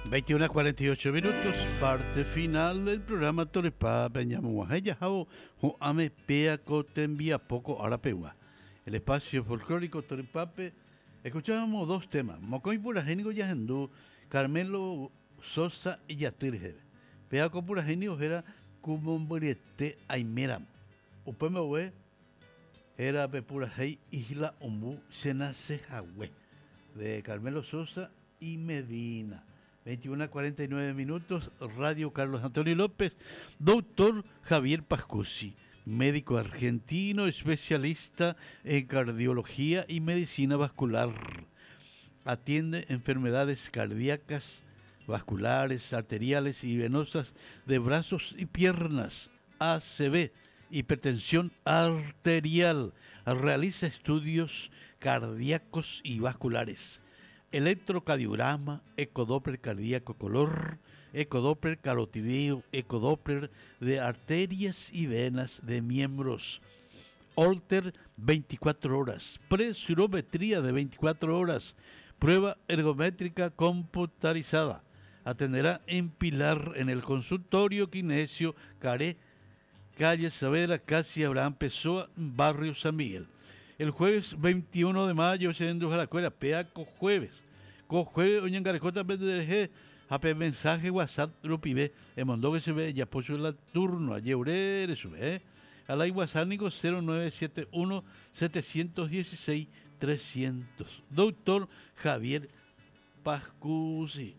21:48 minutos, parte final del programa Toripá Peñamuajeya Jao, Ame Pea Cotembia Poco Arapeua. El espacio folclórico Toripape. Escuchábamos dos temas: Mocoy Purajénico Yahendú, Carmelo Sosa y Yatirje. Pea Copurajénico era Cumombriete Aimeram. Upemewe era Pepurajei Isla Ombu Senase Jahue, de Carmelo Sosa y Medina. 21:49 minutos, Radio Carlos Antonio López, doctor Javier Pascusi, médico argentino, especialista en cardiología y medicina vascular. Atiende enfermedades cardíacas, vasculares, arteriales y venosas de brazos y piernas, ACV, hipertensión arterial. Realiza estudios cardíacos y vasculares. Electrocardiograma, ecodoppler cardíaco color, ecodoppler carotideo, ecodoppler de arterias y venas de miembros. Holter 24 horas, presirometría de 24 horas, prueba ergométrica computarizada. Atenderá en Pilar, en el consultorio Kinesio Caré, calle Saavedra, casi Abraham Pessoa, barrio San Miguel. El jueves 21 de mayo se indujo a la escuela, Peaco jueves. Cojueves, Oñangarecota, BDG, AP mensaje WhatsApp, lo pibe, en Mondó que se ve, ya puso la turno, a Yeurere, sube, a la WhatsApp, 0971 716 300. Doctor Javier Pascusi.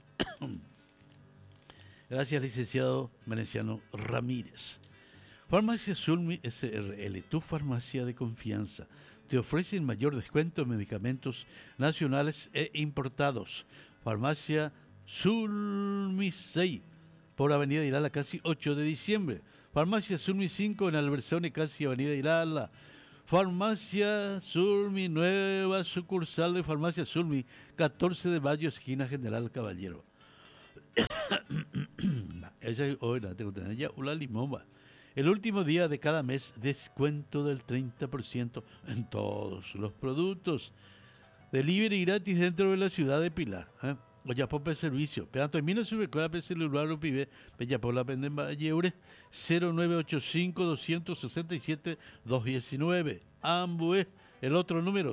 Gracias, licenciado Veneciano Ramírez. Farmacia Sulmi SRL, tu farmacia de confianza. Te ofrece el mayor descuento en medicamentos nacionales e importados. Farmacia Sulmi 6, por Avenida Irala, casi 8 de diciembre. Farmacia Sulmi 5 en Alberzone, casi Avenida Irala. Farmacia Sulmi, nueva sucursal de Farmacia Sulmi, 14 de mayo, esquina General Caballero. Esa es hoy la tengo que tener ya una limón. El último día de cada mes, descuento del 30% en todos los productos. Delivery gratis dentro de la ciudad de Pilar. Oyapope Servicio. Peanto en Minas Ubecola, celular o pibe. Peyapola Pendemba Yeure. 0985-267-219. Ambue. El otro número,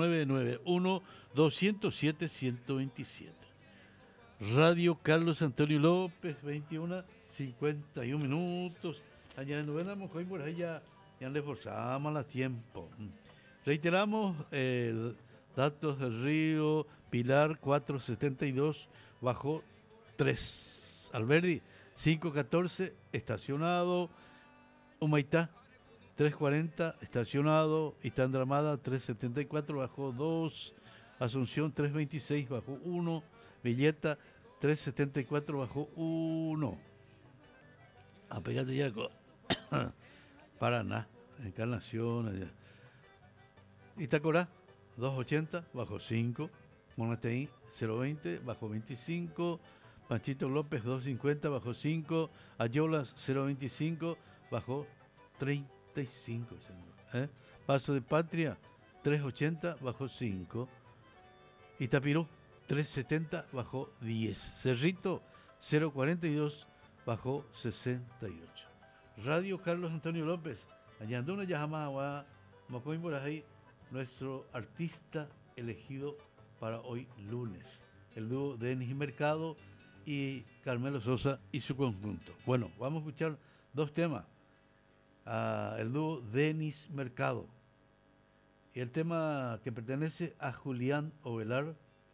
0991-207-127. Radio Carlos Antonio López, 21:51 minutos. Allá en novena Mocoy por ahí ya le forzamos a tiempo. Reiteramos datos del río Pilar 472 bajó 3. Alberdi 514 estacionado. Humaitá 340 estacionado. Itandramada 374 bajó 2. Asunción 326 bajó 1. Villeta 374 bajó 1. Apegate ya Paraná, Encarnación, allá. Itacorá, 280, bajo 5. Monateí, 020, bajo 25. Panchito López, 250, bajo 5. Ayolas, 025, bajo 35. Paso de Patria, 380, bajo 5. Itapirú, 370, bajo 10. Cerrito, 042, bajo 68. Radio Carlos Antonio López, Añanduna Yajamawa, Mocoy Borajay, nuestro artista elegido para hoy lunes. El dúo Denis Mercado y Carmelo Sosa y su conjunto. Bueno, vamos a escuchar dos temas. El dúo Denis Mercado. Y el tema que pertenece a Julián Ovelar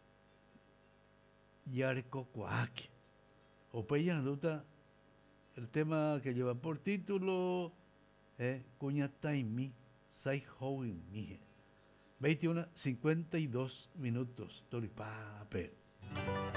Yarco Coaque. Opeya Anduta. El tema que lleva por título Cuña Taimi Sai Hoin Mije. 21:52 minutos. Toripape.